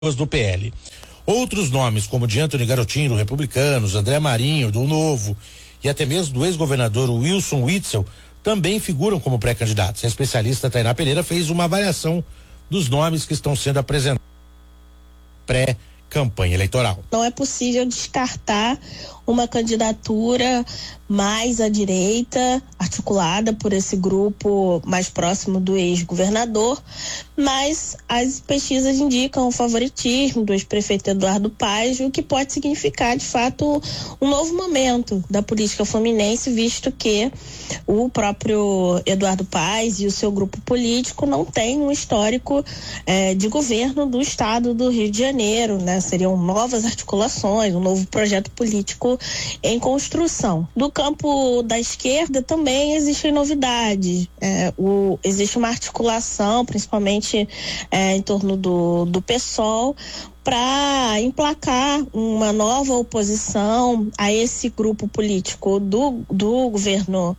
do PL. Outros nomes, como de Antônio Garotinho, do Republicanos, André Marinho, do Novo, e até mesmo do ex-governador Wilson Witzel, também figuram como pré-candidatos. A especialista Tainá Pereira fez uma avaliação dos nomes que estão sendo apresentados pré-campanha eleitoral. Não é possível descartar uma candidatura mais à direita, articulada por esse grupo mais próximo do ex-governador, mas as pesquisas indicam o favoritismo do ex-prefeito Eduardo Paes, o que pode significar, de fato, um novo momento da política fluminense, visto que o próprio Eduardo Paes e o seu grupo político não têm um histórico de governo do estado do Rio de Janeiro, né? Seriam novas articulações, um novo projeto político em construção. Do campo da esquerda também existem novidades. Existe uma articulação, principalmente em torno do PSOL, para emplacar uma nova oposição a esse grupo político do governo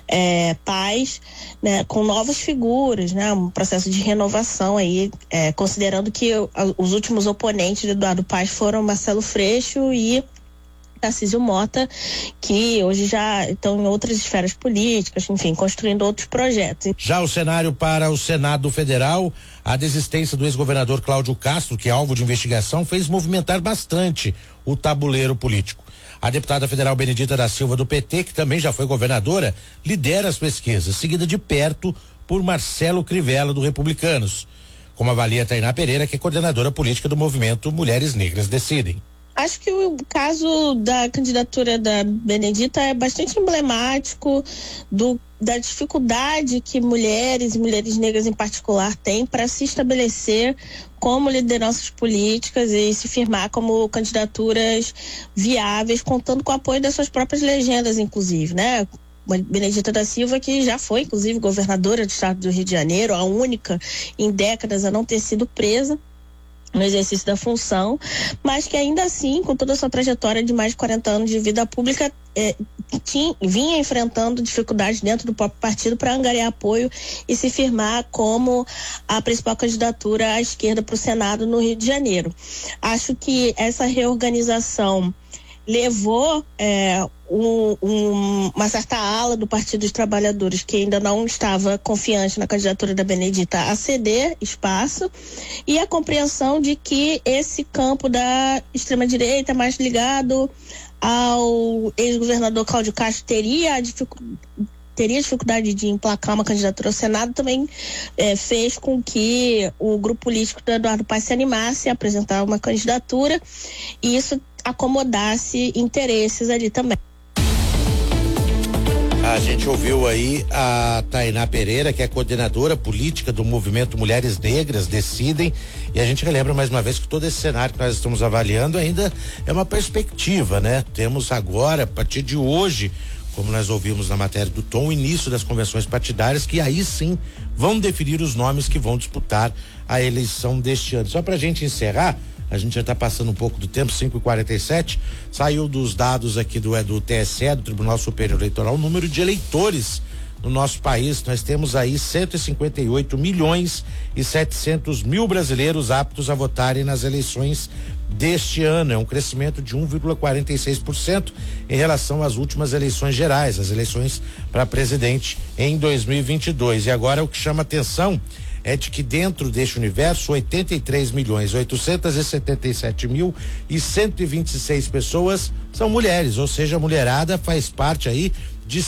Paes, né, com novas figuras, né, um processo de renovação aí, considerando que os últimos oponentes de Eduardo Paes foram Marcelo Freixo e Tarcísio Mota, que hoje já estão em outras esferas políticas, enfim, construindo outros projetos. Já o cenário para o Senado Federal, a desistência do ex-governador Cláudio Castro, que é alvo de investigação, fez movimentar bastante o tabuleiro político. A deputada federal Benedita da Silva, do PT, que também já foi governadora, lidera as pesquisas, seguida de perto por Marcelo Crivella, do Republicanos. Como avalia Tainá Pereira, que é coordenadora política do movimento Mulheres Negras Decidem. Acho que o caso da candidatura da Benedita é bastante emblemático da dificuldade que mulheres e mulheres negras em particular têm para se estabelecer como lideranças políticas e se firmar como candidaturas viáveis, contando com o apoio das suas próprias legendas, inclusive, né? Benedita da Silva, que já foi, inclusive, governadora do estado do Rio de Janeiro, a única em décadas a não ter sido presa no exercício da função, mas que ainda assim, com toda a sua trajetória de mais de 40 anos de vida pública, vinha enfrentando dificuldades dentro do próprio partido para angariar apoio e se firmar como a principal candidatura à esquerda para o Senado no Rio de Janeiro. Acho que essa reorganização levou uma certa ala do Partido dos Trabalhadores, que ainda não estava confiante na candidatura da Benedita, a ceder espaço, e a compreensão de que esse campo da extrema-direita, mais ligado ao ex-governador Cláudio Castro, teria dificuldade de emplacar uma candidatura ao Senado, também fez com que o grupo político do Eduardo Paes se animasse a apresentar uma candidatura, e isso acomodasse interesses ali também. A gente ouviu aí a Tainá Pereira, que é coordenadora política do movimento Mulheres Negras Decidem, e a gente relembra mais uma vez que todo esse cenário que nós estamos avaliando ainda é uma perspectiva, né? Temos agora, a partir de hoje, como nós ouvimos na matéria do Tom, o início das convenções partidárias, que aí sim vão definir os nomes que vão disputar a eleição deste ano. Só pra gente encerrar, a gente já está passando um pouco do tempo, 5h47, saiu dos dados aqui do TSE, do Tribunal Superior Eleitoral, o número de eleitores no nosso país. Nós temos aí 158.700.000 brasileiros aptos a votarem nas eleições deste ano. É um crescimento de 1,46% em relação às últimas eleições gerais, as eleições para presidente em 2022. E agora o que chama atenção é de que dentro deste universo 83.877.126 pessoas são mulheres, ou seja, a mulherada faz parte aí de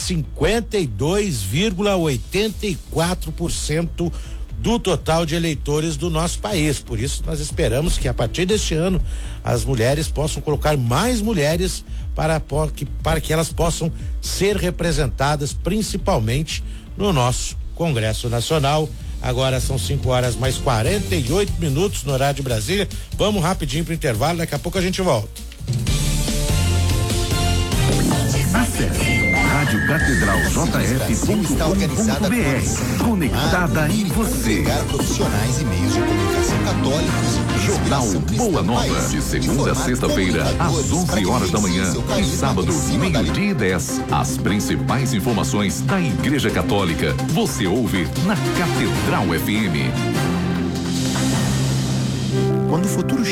52,84% do total de eleitores do nosso país. Por isso nós esperamos que a partir deste ano as mulheres possam colocar mais mulheres para que elas possam ser representadas principalmente no nosso Congresso Nacional. Agora são 5h mais 48 no horário de Brasília. Vamos rapidinho pro intervalo, daqui a pouco a gente volta. Acesse radiocatedraljf.com.br. Conectada em você. Profissionais e meios de comunicação católicos. Jornal Boa Nova, de segunda a sexta-feira, às 11h da manhã e sábado, 12h10. As principais informações da Igreja Católica você ouve na Catedral FM. Quando o futuro